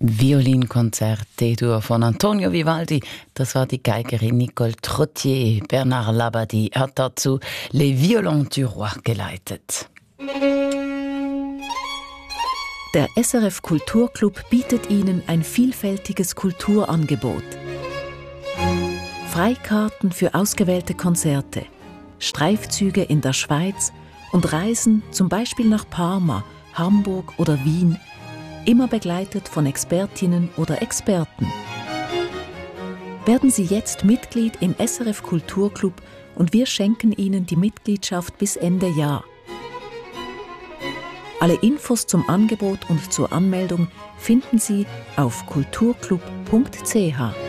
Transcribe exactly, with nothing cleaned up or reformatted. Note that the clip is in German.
Violinkonzert D-Dur von Antonio Vivaldi. Das war die Geigerin Nicole Trottier. Bernard Labadie hat dazu Les Violons du Roi geleitet. Der S R F Kulturclub bietet Ihnen ein vielfältiges Kulturangebot. Freikarten für ausgewählte Konzerte, Streifzüge in der Schweiz und Reisen zum Beispiel nach Parma, Hamburg oder Wien, immer begleitet von Expertinnen oder Experten. Werden Sie jetzt Mitglied im S R F Kulturclub und wir schenken Ihnen die Mitgliedschaft bis Ende Jahr. Alle Infos zum Angebot und zur Anmeldung finden Sie auf kulturclub punkt c h.